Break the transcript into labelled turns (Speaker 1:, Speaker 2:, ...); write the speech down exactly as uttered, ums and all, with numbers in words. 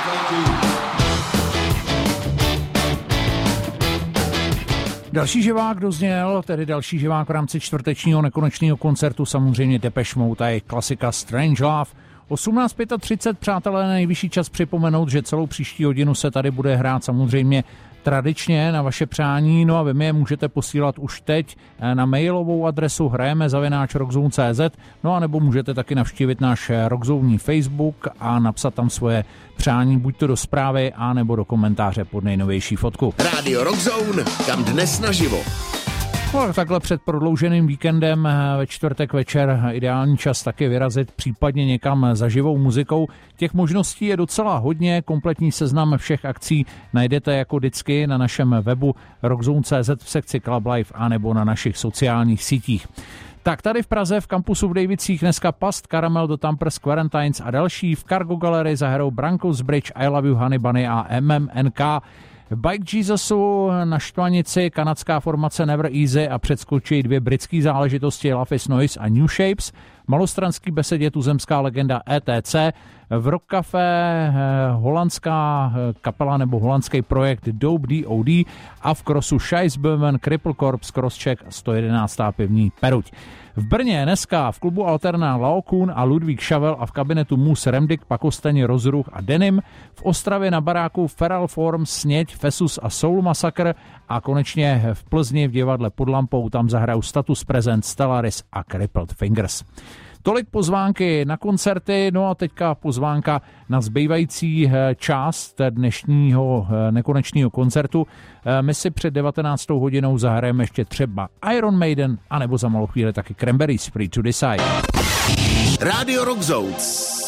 Speaker 1: Další živák dozněl, tedy další živák v rámci čtvrtečního nekonečného koncertu, samozřejmě Depeche Mode a jejich klasika Strange Love. osmnáct třicet pět, přátelé, nejvyšší čas připomenout, že celou příští hodinu se tady bude hrát samozřejmě tradičně na vaše přání, no a vy mi je můžete posílat už teď na mailovou adresu hrajeme zavináč rockzone tečka cé zet, no a nebo můžete taky navštívit náš Rockzone Facebook a napsat tam svoje přání, buď to do zprávy, a nebo do komentáře pod nejnovější fotku.
Speaker 2: Rádio Rockzone, kam dnes naživo.
Speaker 1: No, takhle před prodlouženým víkendem ve čtvrtek večer ideální čas taky vyrazit případně někam za živou muzikou. Těch možností je docela hodně, kompletní seznam všech akcí najdete jako vždycky na našem webu rockzone tečka cé zet v sekci Club Live a nebo na našich sociálních sítích. Tak tady v Praze v kampusu v Dejvicích dneska Past, Caramel, The Tampers, Quarantines a další. V Cargo Gallery zahrajou Brankos Bridge, I Love You Honey Bunny a M M N K. V Bike Jesusu na Štvanici kanadská formace Never Easy a předskočí dvě britské záležitosti Love is Noise a New Shapes. V Malostranský besedě tuzemská legenda E T C. V Rock Café holandská kapela nebo holandský projekt Dope D O D a v Crossu Scheissböhmen, Cripple Corps, Crosscheck a sto jedenáctá pivní Peruť. V Brně dneska v klubu Alterna Laokun a Ludvík Šavel a v kabinetu Mus Remdik, Pakosteň, Rozruch a Denim. V Ostravě na baráku Feral Form, Sněď, Fesus a Soul Massacre a konečně v Plzni v divadle Pod lampou tam zahrajou Status Present, Stellaris a Crippled Fingers. Tolik pozvánky na koncerty, no a teďka pozvánka na zbývající část dnešního nekonečného koncertu. My si před devatenáctou hodinou zahrajeme ještě třeba Iron Maiden, anebo za malou chvíli taky Cranberries, Free to Decide.
Speaker 2: Rádio Rockzone.